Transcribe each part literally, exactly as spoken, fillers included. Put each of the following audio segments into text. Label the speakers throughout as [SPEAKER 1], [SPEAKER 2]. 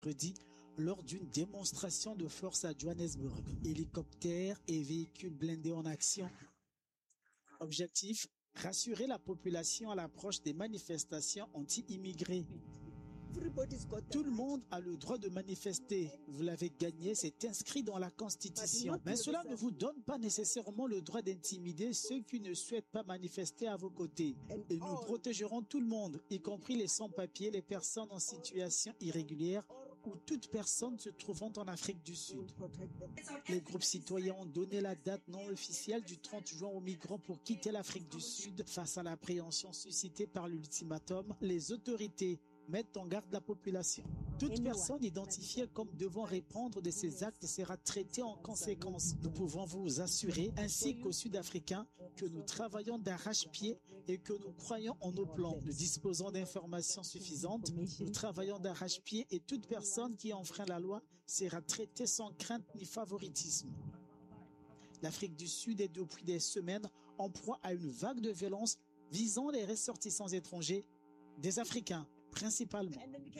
[SPEAKER 1] Jeudi, lors d'une démonstration de force à Johannesburg. Hélicoptères et véhicules blindés en action. Objectif, rassurer la population à l'approche des manifestations anti-immigrés. Tout le monde a le droit de manifester. Vous l'avez gagné, c'est inscrit dans la Constitution. Mais cela ne vous donne pas nécessairement le droit d'intimider ceux qui ne souhaitent pas manifester à vos côtés. Et nous protégerons tout le monde, y compris les sans-papiers, les personnes en situation irrégulière ou toute personne se trouvant en Afrique du Sud. Les groupes citoyens ont donné la date non officielle du trente juin aux migrants pour quitter l'Afrique du Sud. Face à l'appréhension suscitée par l'ultimatum, les autorités mettent en garde la population. Toute personne identifiée comme devant répondre de ces actes sera traitée en conséquence. Nous pouvons vous assurer, ainsi qu'aux Sud-Africains, que nous travaillons d'arrache-pied et que nous croyons en nos plans. Nous disposons d'informations suffisantes, nous travaillons d'arrache-pied et toute personne qui enfreint la loi sera traitée sans crainte ni favoritisme. L'Afrique du Sud est depuis des semaines en proie à une vague de violence visant les ressortissants étrangers, des Africains principalement.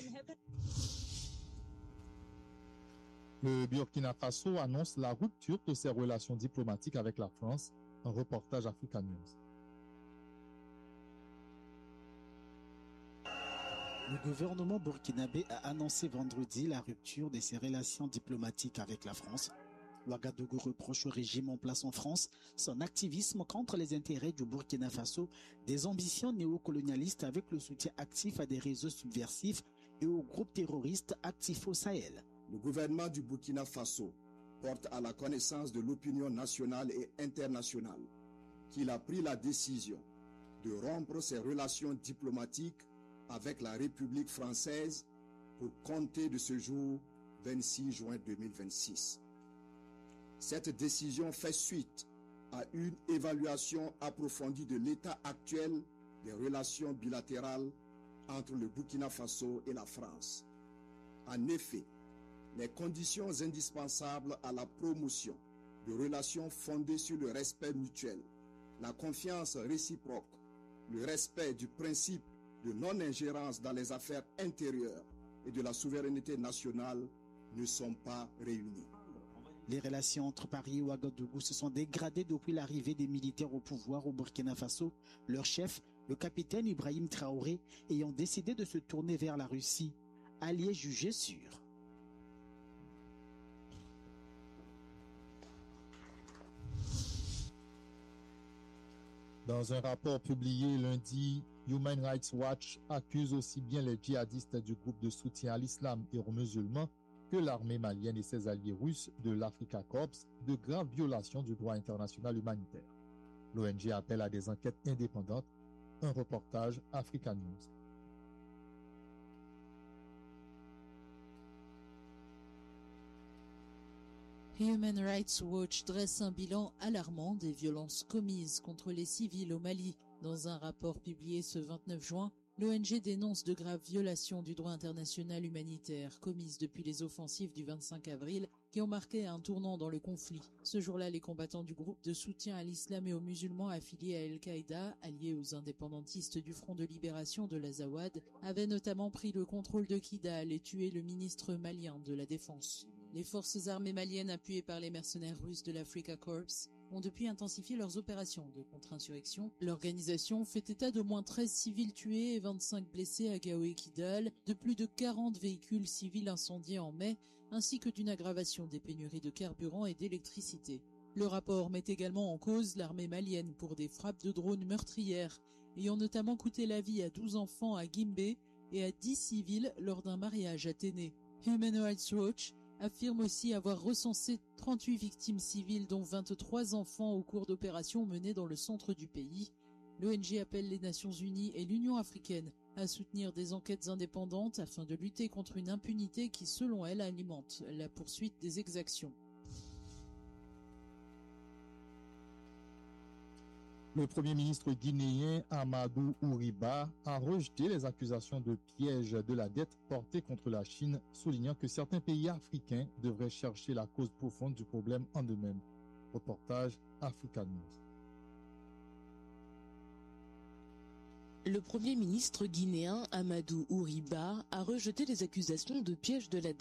[SPEAKER 2] Le Burkina Faso annonce la rupture de ses relations diplomatiques avec la France. Un reportage Africa News.
[SPEAKER 1] Le gouvernement burkinabé a annoncé vendredi la rupture de ses relations diplomatiques avec la France. Ouagadougou reproche au régime en place en France son activisme contre les intérêts du Burkina Faso, des ambitions néocolonialistes avec le soutien actif à des réseaux subversifs et aux groupes terroristes actifs au Sahel.
[SPEAKER 3] Le gouvernement du Burkina Faso porte à la connaissance de l'opinion nationale et internationale qu'il a pris la décision de rompre ses relations diplomatiques avec la République française pour compter de ce jour vingt-six juin deux mille vingt-six. Cette décision fait suite à une évaluation approfondie de l'état actuel des relations bilatérales entre le Burkina Faso et la France. En effet, les conditions indispensables à la promotion de relations fondées sur le respect mutuel, la confiance réciproque, le respect du principe de non-ingérence dans les affaires intérieures et de la souveraineté nationale ne sont pas réunies.
[SPEAKER 1] Les relations entre Paris et Ouagadougou se sont dégradées depuis l'arrivée des militaires au pouvoir au Burkina Faso, leur chef, le capitaine Ibrahim Traoré, ayant décidé de se tourner vers la Russie, allié jugé sûr.
[SPEAKER 2] Dans un rapport publié lundi, Human Rights Watch accuse aussi bien les djihadistes du groupe de soutien à l'islam et aux musulmans que l'armée malienne et ses alliés russes de l'Africa Corps de graves violations du droit international humanitaire. L'O N G appelle à des enquêtes indépendantes. Un reportage Africa News.
[SPEAKER 4] Human Rights Watch dresse un bilan alarmant des violences commises contre les civils au Mali. Dans un rapport publié ce vingt-neuf juin, l'O N G dénonce de graves violations du droit international humanitaire commises depuis les offensives du vingt-cinq avril qui ont marqué un tournant dans le conflit. Ce jour-là, les combattants du groupe de soutien à l'islam et aux musulmans affiliés à Al-Qaïda, alliés aux indépendantistes du Front de libération de l'Azawad, avaient notamment pris le contrôle de Kidal et tué le ministre malien de la Défense. Les forces armées maliennes appuyées par les mercenaires russes de l'Africa Corps ont depuis intensifié leurs opérations de contre-insurrection. L'organisation fait état d'au moins treize civils tués et vingt-cinq blessés à Gao et Kidal, de plus de quarante véhicules civils incendiés en mai, ainsi que d'une aggravation des pénuries de carburant et d'électricité. Le rapport met également en cause l'armée malienne pour des frappes de drones meurtrières, ayant notamment coûté la vie à douze enfants à Guimbé et à dix civils lors d'un mariage à Téné. Human Rights Watch affirme aussi avoir recensé trente-huit victimes civiles dont vingt-trois enfants au cours d'opérations menées dans le centre du pays. L'O N G appelle les Nations Unies et l'Union africaine à soutenir des enquêtes indépendantes afin de lutter contre une impunité qui, selon elle, alimente la poursuite des exactions.
[SPEAKER 2] Le Premier ministre guinéen Amadou Ouriba a rejeté les accusations de piège de la dette portées contre la Chine, soulignant que certains pays africains devraient chercher la cause profonde du problème en eux-mêmes. Reportage Africa News.
[SPEAKER 5] Le Premier ministre guinéen Amadou Ouriba a rejeté les accusations de piège de la